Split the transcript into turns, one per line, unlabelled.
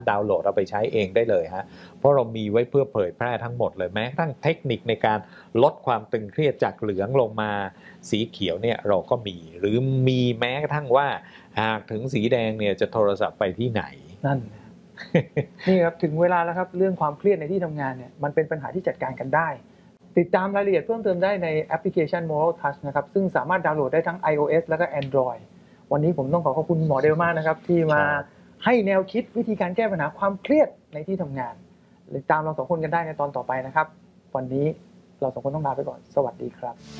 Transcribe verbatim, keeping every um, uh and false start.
ดาวน์โหลดเอาไปใช้เองได้เลยฮะเพราะเรามีไว้เพื่อเผยแพร่ทั้งหมดเลยแม้กระทั่งเทคนิคในการลดความตึงเครียดจากเหลืองลงมาสีเขียวเนี่ยเราก็มีหรือมีแม้กระทั่งว่าหากถึงสีแดงเนี่ยจะโทรศัพท์ไปที่ไหน
นั่น นี่ครับถึงเวลาแล้วครับเรื่องความเครียดในที่ทำงานเนี่ยมันเป็นปัญหาที่จัดการกันได้ติดตามรายละเอียดเพิ่มเติมได้ในแอปพลิเคชัน Moral Touch นะครับซึ่งสามารถดาวน์โหลดได้ทั้ง iOS แล้วก็ Android วันนี้ผมต้องขอขอบคุณหมอเดลมากนะครับที่มาให้แนวคิดวิธีการแก้ปัญหาความเครียดในที่ทำงานติดตามเราสองคนกันได้ในตอนต่อไปนะครับวันนี้เราสองคนต้องลาไปก่อนสวัสดีครับ